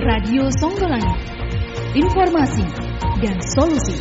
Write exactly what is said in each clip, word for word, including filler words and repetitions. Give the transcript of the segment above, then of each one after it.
Radio Songgolangit. Informasi dan solusi.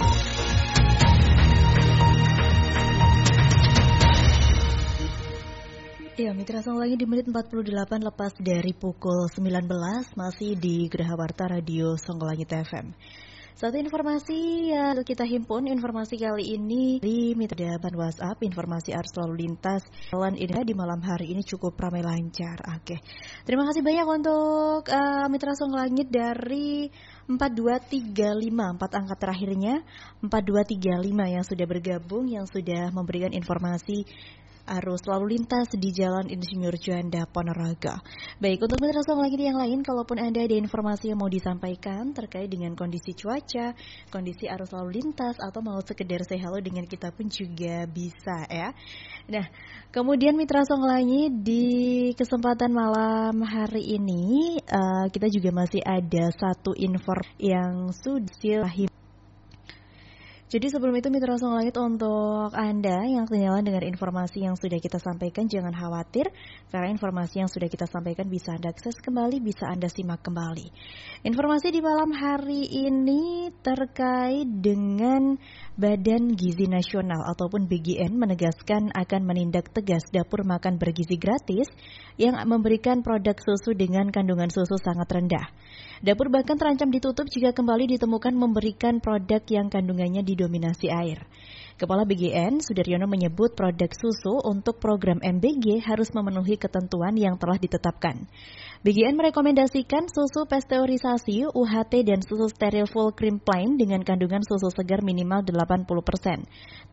Ya, Mitra Songgolangit di menit empat puluh delapan lepas dari pukul sembilan belas masih di Geraha Warta Radio Songgolangit F M. Satu informasi yang kita himpun, informasi kali ini di Mitra WhatsApp, informasi arus lalu lintas jalan ini di malam hari ini cukup ramai lancar. Oke, terima kasih banyak untuk uh, Mitra Songgolangit dari empat dua tiga lima, empat angka terakhirnya empat dua tiga lima yang sudah bergabung, yang sudah memberikan informasi arus lalu lintas di Jalan Insinyur Juanda Ponorogo. Baik, untuk Mitra Songgolangit yang lain, kalaupun Anda ada informasi yang mau disampaikan terkait dengan kondisi cuaca, kondisi arus lalu lintas, atau mau sekedar say hello dengan kita pun juga bisa ya. Nah, kemudian Mitra Songgolangit di kesempatan malam hari ini uh, kita juga masih ada satu info yang sudah. Jadi sebelum itu Mitra Songgolangit, untuk Anda yang ketinggalan dengan informasi yang sudah kita sampaikan, jangan khawatir, karena informasi yang sudah kita sampaikan bisa Anda akses kembali, bisa Anda simak kembali. Informasi di malam hari ini terkait dengan Badan Gizi Nasional ataupun B G N menegaskan akan menindak tegas dapur makan bergizi gratis yang memberikan produk susu dengan kandungan susu sangat rendah. Dapur bahkan terancam ditutup jika kembali ditemukan memberikan produk yang kandungannya didominasi air. Kepala B G N, Sudaryono, menyebut produk susu untuk program M B G harus memenuhi ketentuan yang telah ditetapkan. B G N merekomendasikan susu pasteurisasi, U H T, dan susu steril full cream plain dengan kandungan susu segar minimal delapan puluh persen.